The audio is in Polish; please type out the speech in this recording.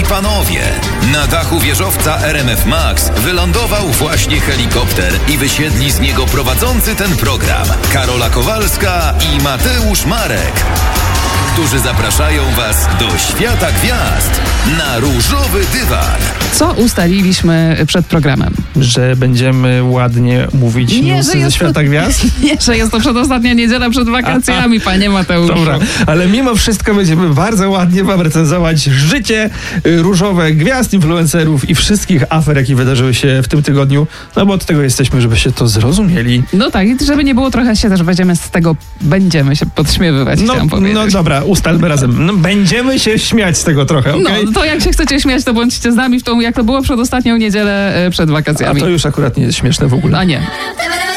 panowie, na dachu wieżowca RMF Max wylądował właśnie helikopter i wysiedli z niego prowadzący ten program Karola Kowalska i Mateusz Marek, którzy zapraszają Was do świata gwiazd na różowy dywan. Co ustaliliśmy przed programem? Że będziemy ładnie mówić newsy ze świata gwiazd? Nie, że jest to przedostatnia niedziela przed wakacjami, panie Mateuszu. Dobra, ale mimo wszystko będziemy bardzo ładnie wam recenzować życie różowe gwiazd, influencerów i wszystkich afer, jakie wydarzyły się w tym tygodniu, no bo od tego jesteśmy, żebyście to zrozumieli. No tak, i żeby nie było trochę się też będziemy się podśmiewywać, chciałam powiedzieć. No dobra, ustalmy razem. No, będziemy się śmiać z tego trochę, okej? No to jak się chcecie śmiać, to bądźcie z nami w tą, jak to było przedostatnią niedzielę przed wakacjami. A to już akurat nie jest śmieszne w ogóle. A nie.